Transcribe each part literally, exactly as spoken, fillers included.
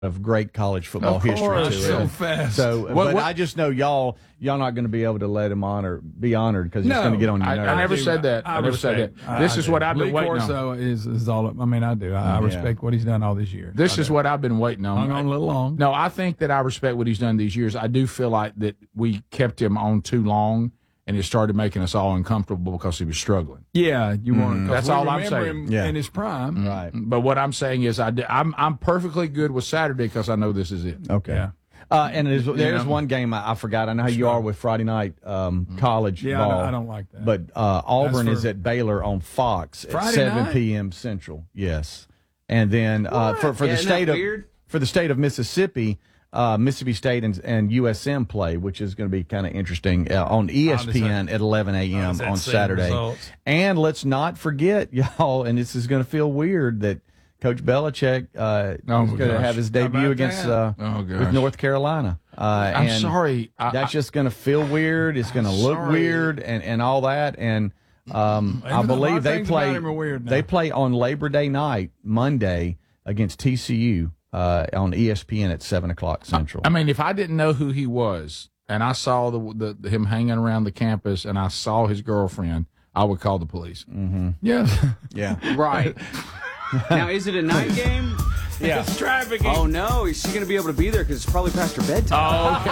of great college football Of history course, to it. so fast. So, What- but what- I just know y'all y'all not going to be able to let him honor be honored because No, it's going to get on your I, nerves. I never said that. I, I never said respect- that. This I is do. what I've been Lee waiting on. Corso is is all. I mean, I do. I, I Yeah. respect what he's done all these years. This I is do. what I've been waiting on. hung on a little long. No, I think that I respect what he's done these years. I do feel like that we kept him on too long, and it started making us all uncomfortable because he was struggling. Yeah, you want to. That's all I'm saying. Him Yeah. in his prime. Right. But what I'm saying is, I d- I'm I'm perfectly good with Saturday because I know this is it. Okay. Yeah. Uh, and there's, there's Yeah. one game I, I forgot. I know how you are with Friday night um, college Yeah, I ball. don't, I don't like that. But uh, Auburn for- is at Baylor on Fox at Friday seven night? p.m. Central. Yes, and then uh, for for Yeah, the isn't that state of weird? for the state of Mississippi, uh, Mississippi State and, and U S M play, which is going to be kind of interesting uh, on E S P N at eleven a.m. that on same Saturday. results? And let's not forget, y'all, and this is going to feel weird that Coach Belichick uh, Oh, is going to gosh. have his How debut about against that? uh, Oh, gosh. with North Carolina. Uh, I'm and sorry. I, That's I- just going to feel weird. It's going to look sorry. weird, and, and all that. And um, Even I though a lot believe of they things about play. him are weird now. They play on Labor Day night, Monday, against T C U uh, on E S P N at seven o'clock Central. I mean, if I didn't know who he was, and I saw the, the him hanging around the campus, and I saw his girlfriend, I would call the police. yeah. yeah, Right. Now, is it a night game? yeah. It's trafficking. Oh, no. Is she going to be able to be there because it's probably past her bedtime?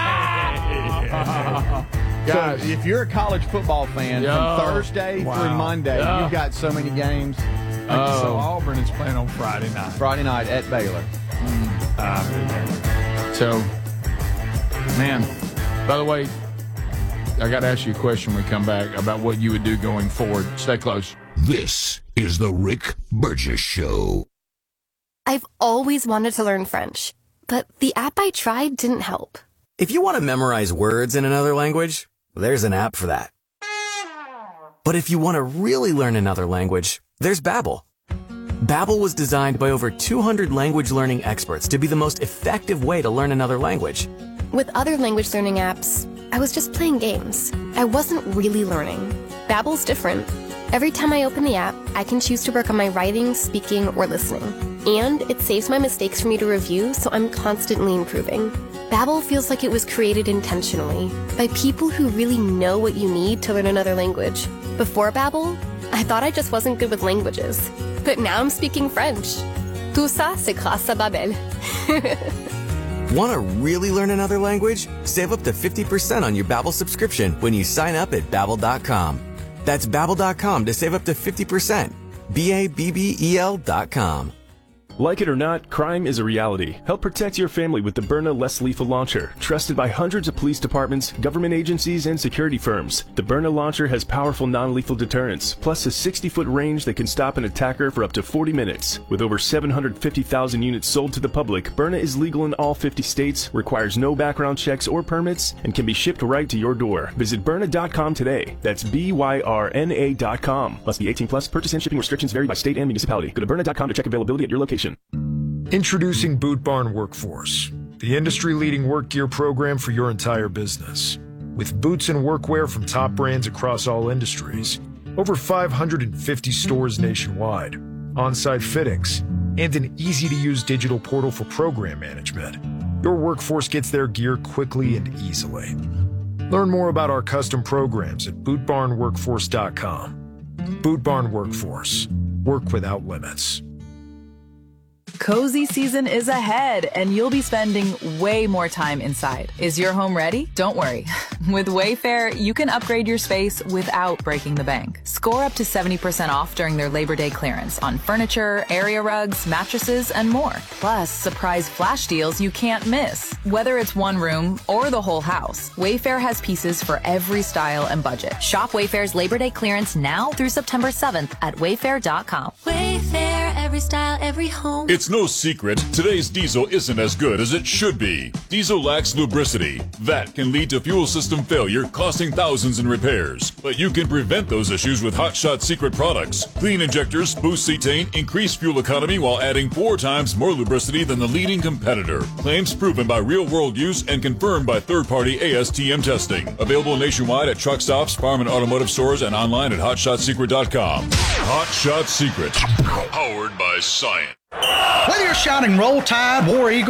Guys, So if you're a college football fan, Yo. from Thursday Wow. through Monday, Yeah. you've got so many games. So Auburn is playing on Friday night. Friday night at Baylor. so, man, by the way, I got to ask you a question when we come back about what you would do going forward. Stay close. This is the Rick Burgess Show. I've always wanted to learn French, but the app I tried didn't help. If you want to memorize words in another language, there's an app for that. But if you want to really learn another language, there's Babbel. Babbel was designed by over two hundred language learning experts to be the most effective way to learn another language. With other language learning apps, I was just playing games. I wasn't really learning. Babbel's different. Every time I open the app, I can choose to work on my writing, speaking, or listening. And it saves my mistakes for me to review, so I'm constantly improving. Babbel feels like it was created intentionally by people who really know what you need to learn another language. Before Babbel, I thought I just wasn't good with languages. But now I'm speaking French. Tout ça, c'est grâce à Babbel. Want to really learn another language? Save up to fifty percent on your Babbel subscription when you sign up at babbel dot com. That's babbel dot com to save up to fifty percent. B A B B E L dot com. Like it or not, crime is a reality. Help protect your family with the Byrna Less Lethal Launcher, trusted by hundreds of police departments, government agencies, and security firms. The Byrna launcher has powerful non-lethal deterrence, plus a sixty-foot range that can stop an attacker for up to forty minutes. With over seven hundred fifty thousand units sold to the public, Byrna is legal in all fifty states, requires no background checks or permits, and can be shipped right to your door. Visit Byrna dot com today. That's B Y R N A dot com. Must be eighteen plus. Purchase and shipping restrictions vary by state and municipality. Go to Byrna dot com to check availability at your location. Introducing Boot Barn Workforce, the industry-leading work gear program for your entire business. With boots and workwear from top brands across all industries, over five hundred fifty stores nationwide, on-site fittings, and an easy-to-use digital portal for program management, your workforce gets their gear quickly and easily. Learn more about our custom programs at boot barn workforce dot com. Boot Barn Workforce. Work without limits. Cozy season is ahead, and you'll be spending way more time inside. Is your home ready? Don't worry. With Wayfair, you can upgrade your space without breaking the bank. Score up to seventy percent off during their Labor Day clearance on furniture, area rugs, mattresses, and more. Plus, surprise flash deals you can't miss. Whether it's one room or the whole house, Wayfair has pieces for every style and budget. Shop Wayfair's Labor Day clearance now through September seventh at wayfair dot com. Wayfair, every style, every home. It's no secret, today's diesel isn't as good as it should be. Diesel lacks lubricity. That can lead to fuel system failure, costing thousands in repairs. But you can prevent those issues with Hot Shot Secret products. Clean injectors, boost cetane, increase fuel economy while adding four times more lubricity than the leading competitor. Claims proven by real-world use and confirmed by third-party A S T M testing. Available nationwide at truck stops, farm and automotive stores, and online at hot shot secret dot com. Hot Shot Secret. Powered by science. Whether you're shouting Roll Tide, War Eagle,